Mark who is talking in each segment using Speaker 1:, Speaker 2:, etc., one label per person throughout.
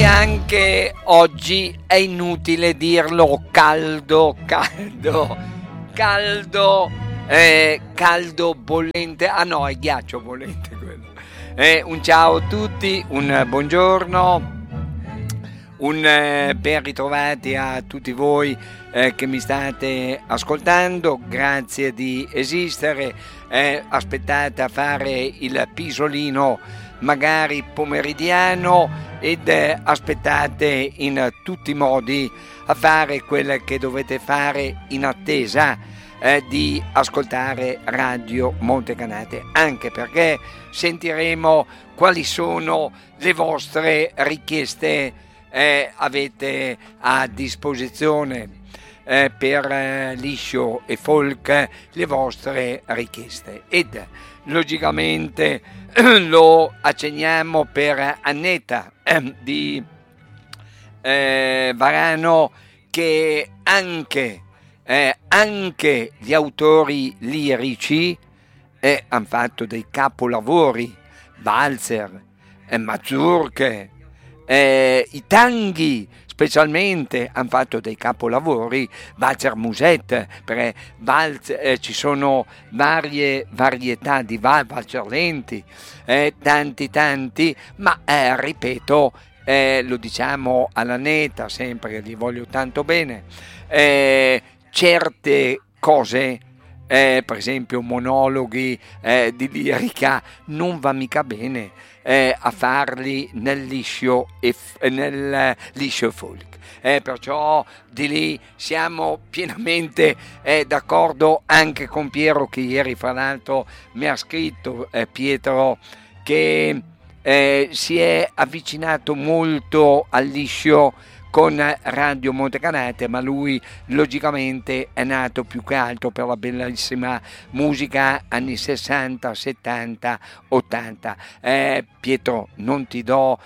Speaker 1: anche oggi è inutile dirlo caldo, caldo bollente. Ah no, è ghiaccio bollente quello. Un ciao a tutti, un buongiorno, un ben ritrovati a tutti voi che mi state ascoltando. Grazie di esistere. Aspettate a fare il pisolino magari pomeridiano ed aspettate in tutti i modi a fare quello che dovete fare in attesa di ascoltare Radio Montecanate, anche perché sentiremo quali sono le vostre richieste. Avete a disposizione per liscio e folk le vostre richieste ed logicamente lo accenniamo per Annetta di Varano, che anche gli autori lirici hanno fatto dei capolavori, valzer, mazurche, i tanghi specialmente hanno fatto dei capolavori, valzer musette, perché ci sono varie varietà di valzer lenti, tanti, ma ripeto, lo diciamo alla netta sempre che gli voglio tanto bene, certe cose, per esempio monologhi di lirica, non va mica bene a farli nel liscio e folk. Perciò di lì siamo pienamente d'accordo, anche con Piero, che ieri fra l'altro mi ha scritto, Pietro, che si è avvicinato molto al liscio con Radio Montecanate, ma lui logicamente è nato più che altro per la bellissima musica anni 60, 70, 80. Pietro, non ti do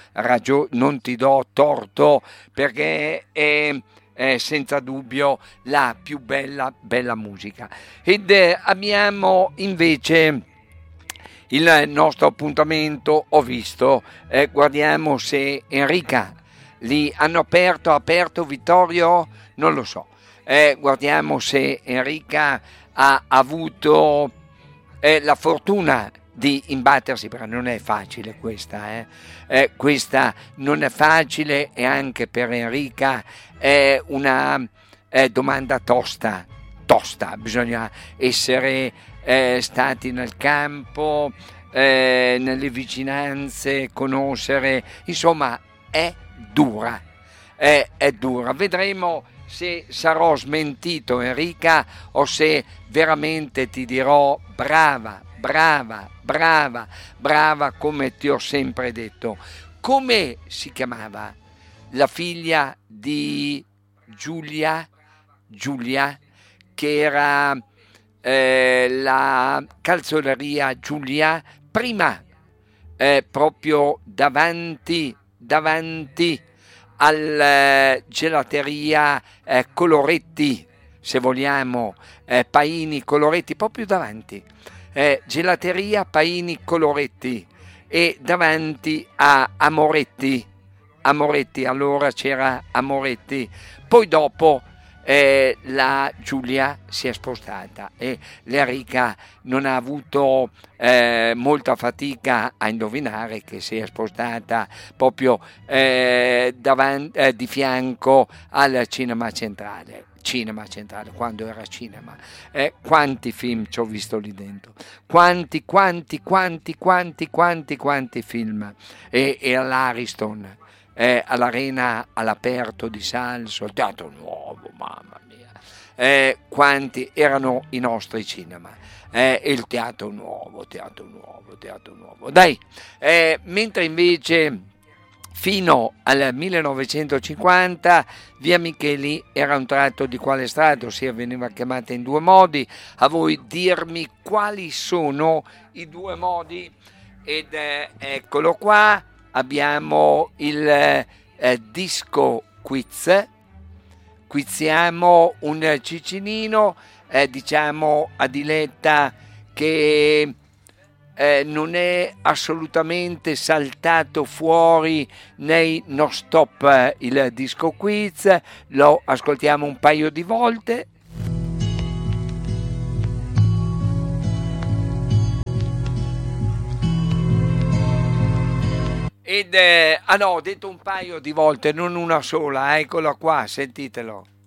Speaker 1: torto, perché è senza dubbio la più bella musica. Ed abbiamo invece il nostro appuntamento, ho visto, guardiamo se Enrica li hanno aperto Vittorio, non lo so, guardiamo se Enrica ha avuto la fortuna di imbattersi, perché non è facile questa, questa non è facile, e anche per Enrica è una domanda tosta, bisogna essere stati nel campo, nelle vicinanze, conoscere, insomma è dura, vedremo se sarò smentito, Enrica, o se veramente ti dirò brava come ti ho sempre detto. Come si chiamava la figlia di Giulia, che era la calzoleria Giulia, prima proprio davanti alla gelateria Coloretti, se vogliamo, Paini Coloretti, proprio davanti, gelateria Paini Coloretti, e davanti a Amoretti, allora c'era Amoretti, poi dopo la Giulia si è spostata e l'Enrica non ha avuto molta fatica a indovinare che si è spostata proprio di fianco al Cinema Centrale, quando era cinema. Quanti film ci ho visto lì dentro, quanti film, e all'Ariston, all'Arena all'aperto di Salso, il Teatro Nuovo, mamma mia, quanti erano i nostri cinema, il Teatro Nuovo, dai, mentre invece fino al 1950 via Micheli era un tratto di quale strada, ossia veniva chiamata in due modi. A voi dirmi quali sono i due modi, ed eccolo qua. Abbiamo il disco quiz, quiziamo un cicinino, diciamo a Diletta che non è assolutamente saltato fuori nei non stop il disco quiz, lo ascoltiamo un paio di volte. Ed, no, ho detto un paio di volte, non una sola, eccolo qua, sentitelo.